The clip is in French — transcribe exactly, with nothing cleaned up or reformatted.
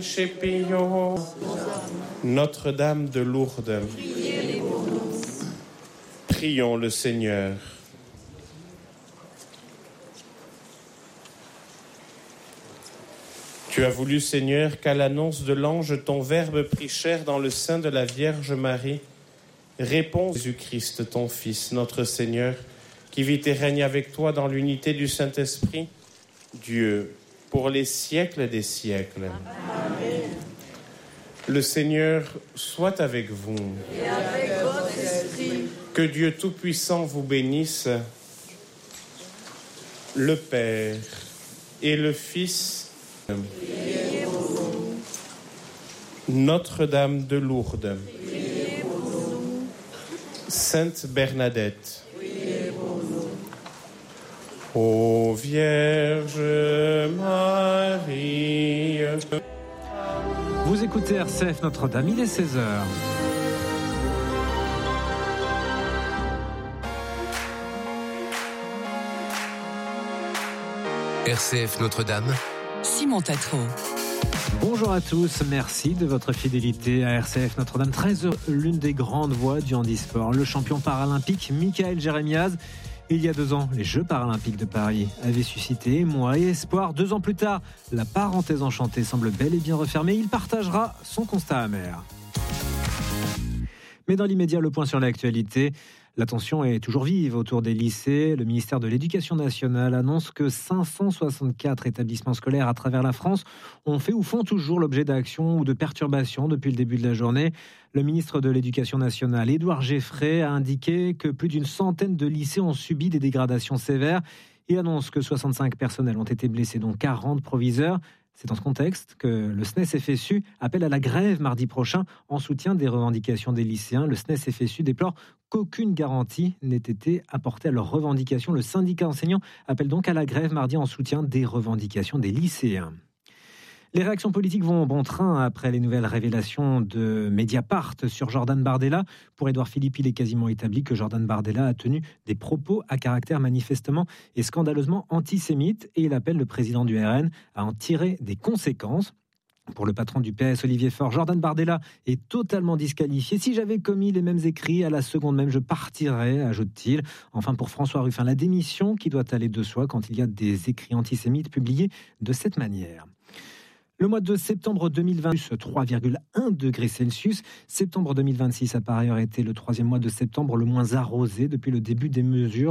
Chépillon, Notre-Dame de Lourdes, prions le Seigneur. Tu as voulu, Seigneur, qu'à l'annonce de l'ange, ton Verbe prit chair dans le sein de la Vierge Marie. Réponds, Jésus-Christ, ton Fils, notre Seigneur, qui vit et règne avec toi dans l'unité du Saint-Esprit, Dieu, pour les siècles des siècles. Amen. Le Seigneur soit avec vous. Et avec votre esprit. Que Dieu Tout-Puissant vous bénisse, le Père et le Fils. Priez pour nous. Notre-Dame de Lourdes. Priez pour nous. Sainte Bernadette. Priez pour nous. Ô Vierge Marie. Vous écoutez R C F Notre-Dame, il est seize heures. R C F Notre-Dame, Simon Tatro. Bonjour à tous, merci de votre fidélité à R C F Notre-Dame. Très heureux, l'une des grandes voix du handisport, le champion paralympique Mickaël Jérémiaz. Il y a deux ans, les Jeux paralympiques de Paris avaient suscité émoi et espoir. Deux ans plus tard, la parenthèse enchantée semble bel et bien refermée. Il partagera son constat amer. Mais dans l'immédiat, le point sur l'actualité. La tension est toujours vive autour des lycées. Le ministère de l'Éducation nationale annonce que cinq cent soixante-quatre établissements scolaires à travers la France ont fait ou font toujours l'objet d'actions ou de perturbations depuis le début de la journée. Le ministre de l'Éducation nationale, Édouard Geffray, a indiqué que plus d'une centaine de lycées ont subi des dégradations sévères. Il annonce que soixante-cinq personnels ont été blessés, dont quarante proviseurs. C'est dans ce contexte que le S N E S F S U appelle à la grève mardi prochain en soutien des revendications des lycéens. Le S N E S F S U déplore qu'aucune garantie n'ait été apportée à leurs revendications. Le syndicat enseignant appelle donc à la grève mardi en soutien des revendications des lycéens. Les réactions politiques vont en bon train après les nouvelles révélations de Mediapart sur Jordan Bardella. Pour Édouard Philippe, il est quasiment établi que Jordan Bardella a tenu des propos à caractère manifestement et scandaleusement antisémite et il appelle le président du R N à en tirer des conséquences. Pour le patron du P S, Olivier Faure, Jordan Bardella est totalement disqualifié. Si j'avais commis les mêmes écrits, à la seconde même, je partirais, ajoute-t-il. Enfin, pour François Ruffin, la démission qui doit aller de soi quand il y a des écrits antisémites publiés de cette manière. Le mois de septembre deux mille vingt, trois virgule un degrés Celsius. Septembre deux mille vingt-six a par ailleurs été le troisième mois de septembre le moins arrosé depuis le début des mesures